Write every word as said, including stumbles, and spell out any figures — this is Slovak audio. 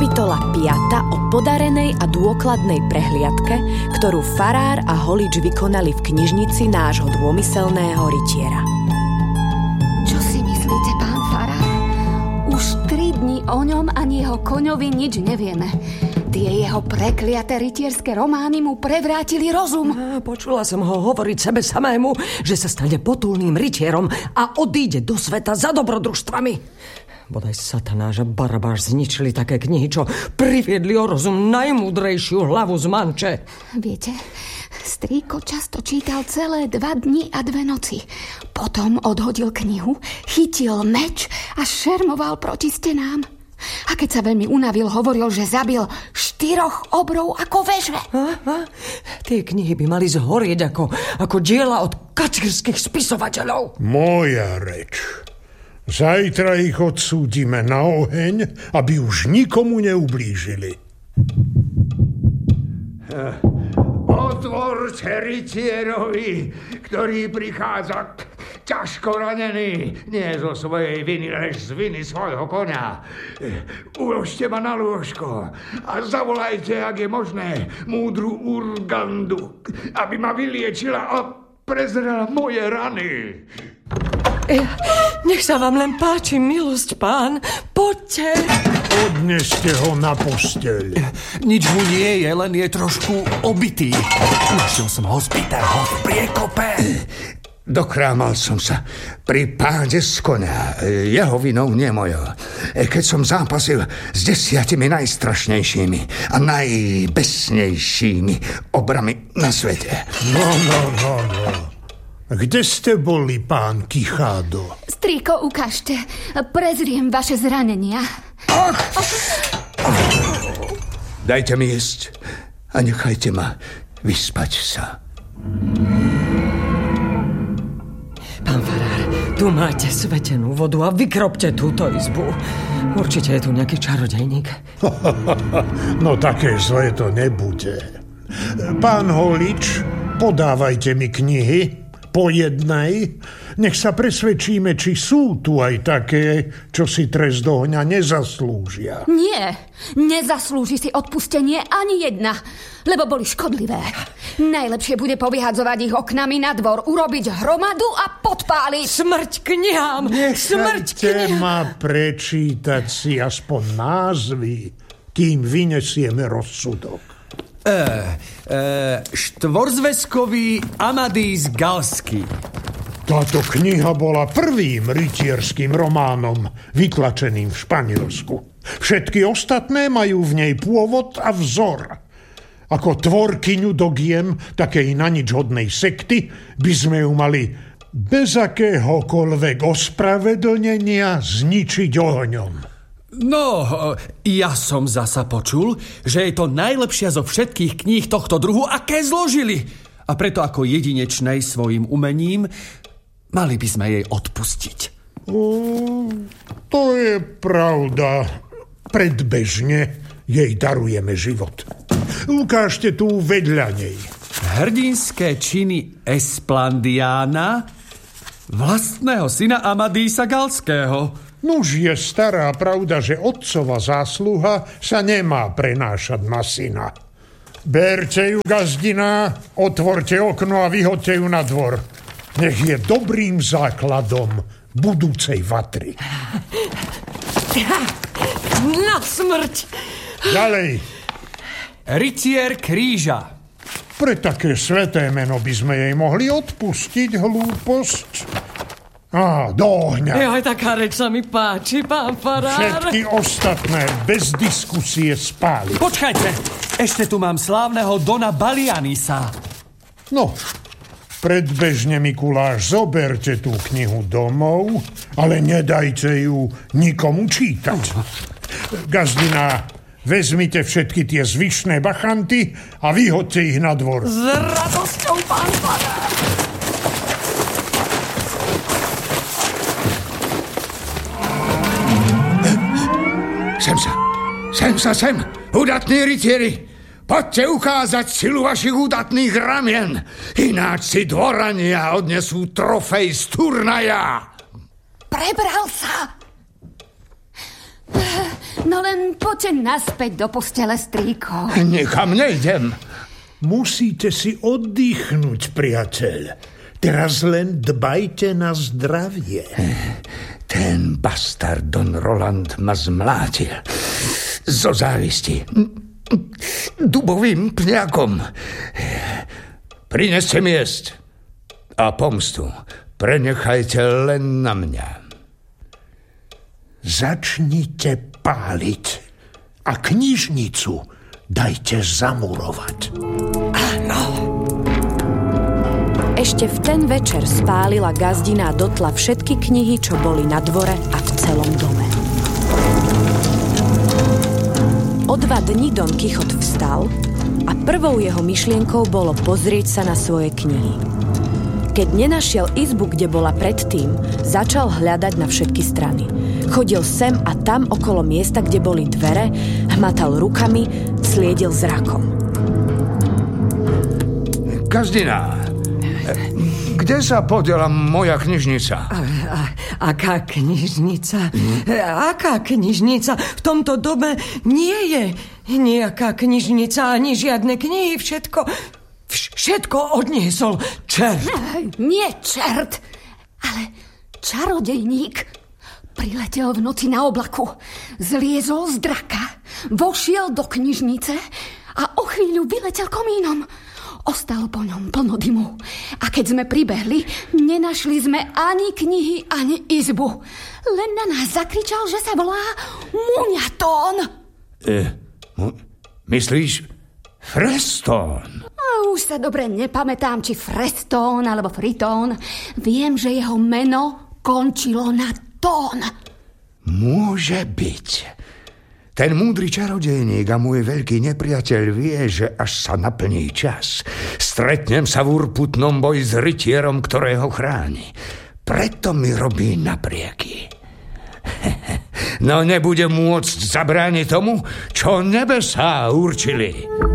Kapitola piata o podarenej a dôkladnej prehliadke, ktorú farár a holič vykonali v knižnici nášho dômyselného rytiera. Čo si myslíte, pán farár? Už tri dni o ňom ani jeho koňovi nič nevieme. Tie jeho prekliaté rytierské romány mu prevrátili rozum. Počula som ho hovoriť sebe samému, že sa stane potulným rytierom a odíde do sveta za dobrodružstvami. Bodaj Satanáš a Barabáš zničili také knihy, čo priviedli o rozum najmúdrejšiu hlavu z Manče. Viete, strýko často čítal celé dva dni a dve noci. Potom odhodil knihu, chytil meč a šermoval proti stenám. A keď sa veľmi unavil, hovoril, že zabil štyroch obrov ako veže. A, a, tie knihy by mali zhorieť ako, ako diela od kačírskych spisovateľov. Moja reč. Zajtra ich odsúdime na oheň, aby už nikomu neublížili. Otvorte rytierovi, ktorý prichádza ťažko ranený, nie zo svojej viny, lež z viny svojho koňa. Uložte ma na lôžko a zavolajte, ak je možné, múdru Urgandu, aby ma vyliečila a prezrela moje rany. Ja, nech sa vám len páči, milosť, pán. Poďte. Odneste ho na posteľ. Nič mu nie je, len je trošku obitý. Našiel som hospitálho v priekope. Dokrámal som sa pri páde z koňa. Jeho vinou, nie mojou. Keď som zápasil s desiatimi najstrašnejšími a najbesnejšími obrami na svete. No, no, no, no. Kde ste boli, pán Kichádo? Strýko, ukážte. Prezriem vaše zranenia. Ach! Dajte mi jesť a nechajte ma vyspať sa. Pán farár, tu máte svetenú vodu a vykropte túto izbu. Určite je tu nejaký čarodejník. No také zlé to nebude. Pán holič, podávajte mi knihy. Po jednej, nech sa presvedčíme, či sú tu aj také, čo si trest ohňa nezaslúžia. Nie, nezaslúži si odpustenie ani jedna, lebo boli škodlivé. Najlepšie bude povyhadzovať ich oknami na dvor, urobiť hromadu a podpáliť. Smrť knihám! Smrť knihám! ma prečítať si aspoň názvy, kým vynesieme rozsudok. E, e, štvorzväzkový Amadís Galský. Táto kniha bola prvým rytierským románom vytlačeným v Španielsku. Všetky ostatné majú v nej pôvod a vzor. Ako tvorkyňu dogiem takej naničhodnej sekty by sme ju mali bez akéhokoľvek ospravedlnenia zničiť ohňom. No, ja som zasa počul, že je to najlepšia zo všetkých kníh tohto druhu, aké zložili. A preto ako jedinečnej svojim umením mali by sme jej odpustiť. O, to je pravda. Predbežne jej darujeme život. Ukážte tu vedľa nej. Hrdinské činy Esplandiána, vlastného syna Amadísa Galského. Nuž je stará pravda, že otcova zásluha sa nemá prenášať na syna. Berte ju, gazdina, otvorte okno a vyhoďte ju na dvor. Nech je dobrým základom budúcej vatry. Na smrť! Ďalej. Rytier kríža. Pre také sveté meno by sme jej mohli odpustiť hlúposť. Á, do ohňa. Joj, taká reč sa mi páči, pán farár. Všetky ostatné bez diskusie spáli. Počkajte, ešte tu mám slávneho Dona Balianisa. No, predbežne, Mikuláš, zoberte tú knihu domov, ale nedajte ju nikomu čítať. Gazdina, vezmite všetky tie zvyšné bachanty a vyhoďte ich na dvor. S radosťou, pán farár. Sem sa, sem sa, sem, udatní rytieri. Poďte ukázať silu vašich udatných ramien, ináč si dvorania odnesú trofej z turnaja. Prebral sa. No len poďte naspäť do postele, strýko. Nikam nejdem. Musíte si oddychnúť, priateľ. Teraz len dbajte na zdravie. Ten bastard Don Roland ma zmlátil. Zo závisti. Dubovým pňakom. Prineste mi jesť. A pomstu prenechajte len na mňa. Začnite páliť a knižnicu dajte zamurovať. Áno. Ešte v ten večer spálila gazdina a dotla všetky knihy, čo boli na dvore a v celom dome. O dva dni Don Kichot vstal a prvou jeho myšlienkou bolo pozrieť sa na svoje knihy. Keď nenašiel izbu, kde bola predtým, začal hľadať na všetky strany. Chodil sem a tam okolo miesta, kde boli dvere, hmatal rukami, sliedil zrakom. Gazdina, kde sa podiela moja knižnica? A, a, aká knižnica? Aká knižnica? V tomto dome nie je nejaká knižnica, ani žiadne knihy, všetko... Všetko odniesol čert. Nie čert, ale čarodejník. Priletel v noci na oblaku, zliezol z draka, vošiel do knižnice a o chvíľu vyletel komínom. Ostalo po ňom plno dymu. A keď sme pribehli, nenašli sme ani knihy, ani izbu. Len na nás zakričal, že sa volá Muňatón. E, mu, myslíš Freston? A už sa dobre nepamätám, či Freston alebo Fritón. Viem, že jeho meno končilo na tón. Môže byť. Ten múdry čarodejník a môj veľký nepriateľ vie, že až sa naplní čas, stretnem sa v urputnom boji s rytierom, ktorého chráni. Preto mi robí naprieky. No nebudem môcť zabrániť tomu, čo nebesá určili.